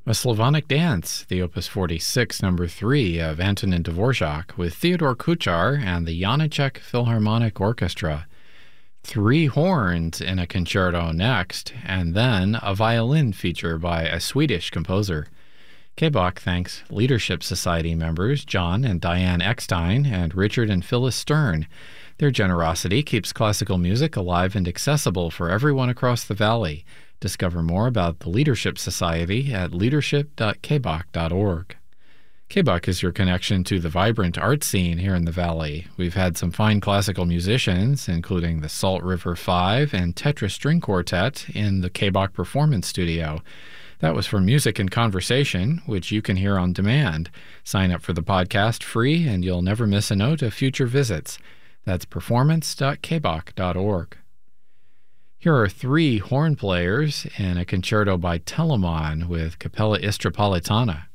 A Slavonic Dance, the Opus 46, number 3 of Antonin Dvorak, with Theodore Kuchar and the Janáček Philharmonic Orchestra. 3 horns in a concerto next, and then a violin feature by a Swedish composer. KBOC thanks Leadership Society members John and Diane Eckstein and Richard and Phyllis Stern. Their generosity keeps classical music alive and accessible for everyone across the Valley. Discover more about the Leadership Society at leadership.kboc.org. KBOC is your connection to the vibrant art scene here in the Valley. We've had some fine classical musicians, including the Salt River Five and Tetra String Quartet in the KBOC Performance Studio. That was for Music and Conversation, which you can hear on demand. Sign up for the podcast free, and you'll never miss a note of future visits. That's performance.kboc.org. Here are 3 horn players in a concerto by Telemann with Capella Istropolitana.